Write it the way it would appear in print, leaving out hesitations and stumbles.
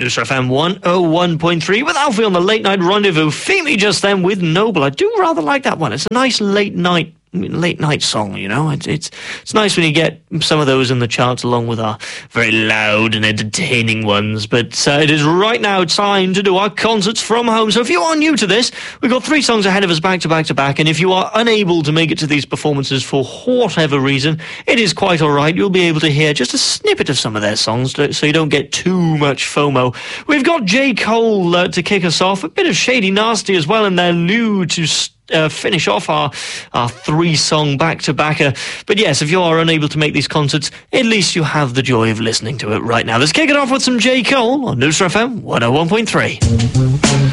Newstra FM 101.3 with Alfie on the Late Night Rendezvous. Femi just then with Noble. I do rather like that one. It's a nice late night song, you know. It's nice when you get some of those in the charts along with our very loud and entertaining ones. But it is right now time to do our concerts from home. So if you are new to this, we've got 3 songs ahead of us back to back to back. And if you are unable to make it to these performances for whatever reason, it is quite all right. You'll be able to hear just a snippet of some of their songs so you don't get too much FOMO. We've got J. Cole to kick us off, a bit of Shady Nasty as well, and they're new to finish off our 3-song back-to-backer. But yes, if you are unable to make these concerts, at least you have the joy of listening to it right now. Let's kick it off with some J. Cole on Newstra FM 101.3.